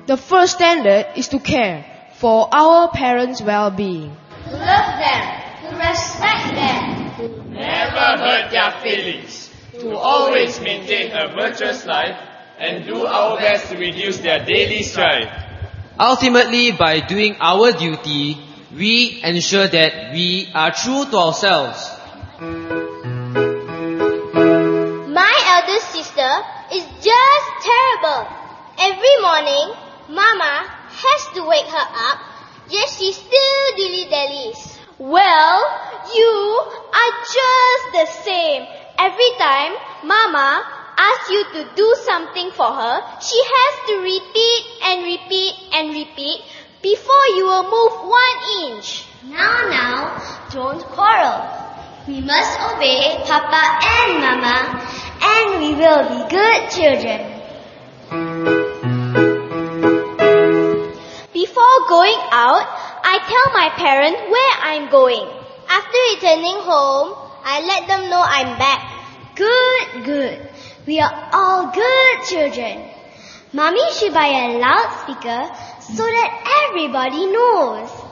The first standard is to care for our parents' well-being. To love them, to respect them, to never hurt their feelings, to always maintain a virtuous life, and do our best to reduce their daily strife. Ultimately, by doing our duty, we ensure that we are true to ourselves. My eldest sister is just terrible. Every morning, Mama has to wake her up, yet she still dilly-dallies. Well, you are just the same. Every time Mama asks you to do something for her, she has to repeat and repeat and repeat before you will move 1 inch. Now, don't quarrel. We must obey Papa and Mama, and we will be good children. Before going out, I tell my parents where I'm going. After returning home, I let them know I'm back. Good. We are all good children. Mommy should buy a loudspeaker so that everybody knows.